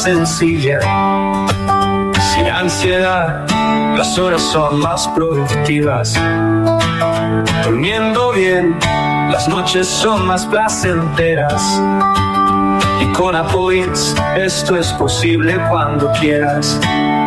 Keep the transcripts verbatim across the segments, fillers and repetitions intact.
sencilla. Sin ansiedad, las horas son más productivas. Durmiendo bien, las noches son más placenteras. Y con Apoins, esto es posible cuando quieras.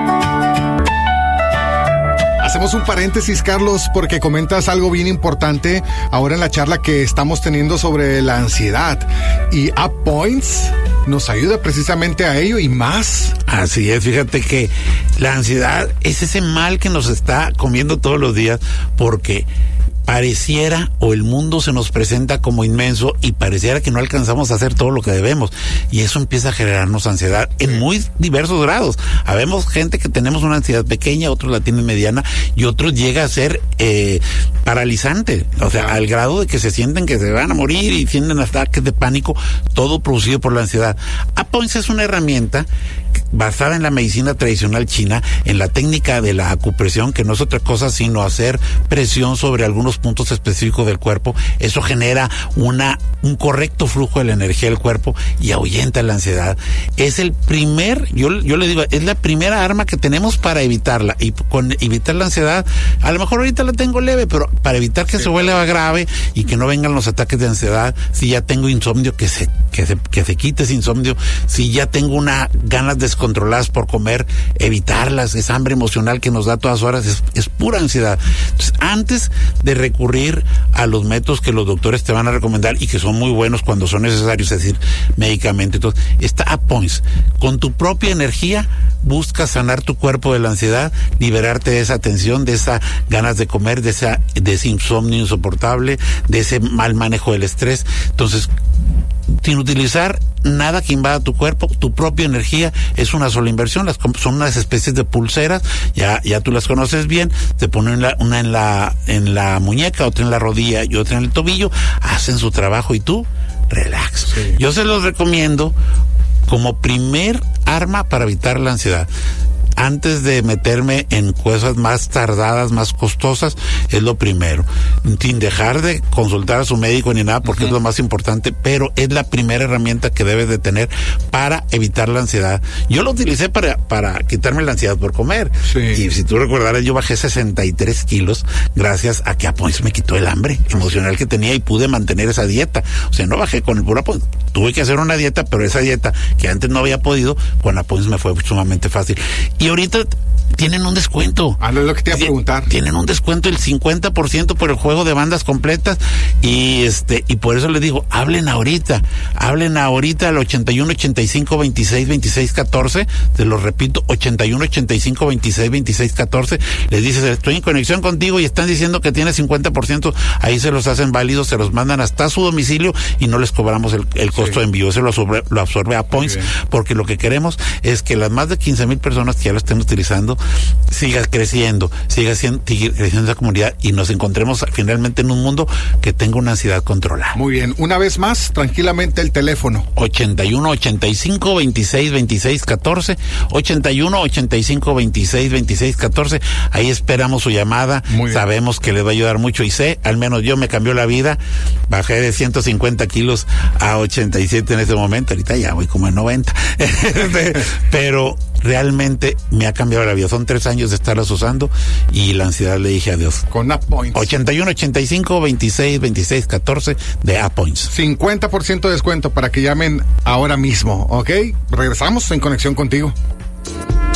Hacemos un paréntesis, Carlos, porque comentas algo bien importante ahora en la charla que estamos teniendo sobre la ansiedad. Y Apoins nos ayuda precisamente a ello y más. Así es, fíjate que la ansiedad es ese mal que nos está comiendo todos los días, porque pareciera, o el mundo se nos presenta como inmenso y pareciera que no alcanzamos a hacer todo lo que debemos, y eso empieza a generarnos ansiedad en muy diversos grados. Habemos gente que tenemos una ansiedad pequeña, otros la tienen mediana y otros llega a ser eh, paralizante, o sea, al grado de que se sienten que se van a morir y tienen ataques de pánico, todo producido por la ansiedad. Apoins es una herramienta basada en la medicina tradicional china, en la técnica de la acupresión, que no es otra cosa sino hacer presión sobre algunos puntos específicos del cuerpo. Eso genera una un correcto flujo de la energía del cuerpo y ahuyenta la ansiedad. Es el primer, yo, yo le digo, es la primera arma que tenemos para evitarla, y con evitar la ansiedad, a lo mejor ahorita la tengo leve, pero para evitar que sí. se vuelva grave y que no vengan los ataques de ansiedad, si ya tengo insomnio, que se, que se, que se quite ese insomnio, si ya tengo una ganas descontroladas por comer, evitarlas, esa hambre emocional que nos da a todas horas, es, es pura ansiedad. Entonces, antes de recurrir a los métodos que los doctores te van a recomendar y que son muy buenos cuando son necesarios, es decir, medicamentos, entonces, está Apoins. Con tu propia energía busca sanar tu cuerpo de la ansiedad, liberarte de esa tensión, de esas ganas de comer, de esa de ese insomnio insoportable, de ese mal manejo del estrés. Entonces, sin utilizar nada que invada tu cuerpo, tu propia energía, es una sola inversión. Las son unas especies de pulseras, ya ya tú las conoces bien, te ponen la, una en la en la muñeca, otra en la rodilla y otra en el tobillo, hacen su trabajo y tú relax. Sí. Yo se los recomiendo como primer arma para evitar la ansiedad. Antes de meterme en cosas más tardadas, más costosas, es lo primero. Sin dejar de consultar a su médico ni nada, porque uh-huh. es lo más importante, pero es la primera herramienta que debes de tener para evitar la ansiedad. Yo lo utilicé para, para quitarme la ansiedad por comer. Sí. Y si tú recordarás, yo bajé sesenta y tres kilos gracias a que Apoins me quitó el hambre emocional que tenía y pude mantener esa dieta. O sea, no bajé con el puro Apoins. Tuve que hacer una dieta, pero esa dieta que antes no había podido, con Apoins me fue sumamente fácil. Y ahorita tienen un descuento. Ah, no es lo que te iba a preguntar. Tienen un descuento del cincuenta por ciento por el juego de bandas completas, y este y por eso les digo, hablen ahorita, hablen ahorita al ochenta y uno, ochenta y cinco, veintiséis, veintiséis, catorce, te lo repito, ochenta y uno, ochenta y cinco, veintiséis, veintiséis, catorce, les dices, estoy en conexión contigo y están diciendo que tiene cincuenta por ciento, ahí se los hacen válidos, se los mandan hasta su domicilio y no les cobramos el, el costo sí. de envío, eso lo absorbe, lo absorbe Apoins, porque lo que queremos es que las más de quince mil personas que ya lo estén utilizando siga creciendo, siga siendo, siga creciendo esa comunidad y nos encontremos finalmente en un mundo que tenga una ansiedad controlada. Muy bien, una vez más, tranquilamente el teléfono. ochenta y uno, ochenta y cinco, veintiséis, veintiséis, catorce, ochenta y uno, ochenta y cinco, veintiséis, veintiséis, catorce, ahí esperamos su llamada, sabemos que les va a ayudar mucho y sé, al menos yo me cambió la vida, bajé de ciento cincuenta kilos a ochenta y siete en ese momento, ahorita ya voy como en noventa, pero realmente me ha cambiado la vida. Son tres años de estarlas usando y la ansiedad le dije adiós. Con Apoins. ochenta y uno, ochenta y cinco, veintiséis, veintiséis, catorce de Apoins. cincuenta por ciento de descuento para que llamen ahora mismo, ¿ok? Regresamos en conexión contigo.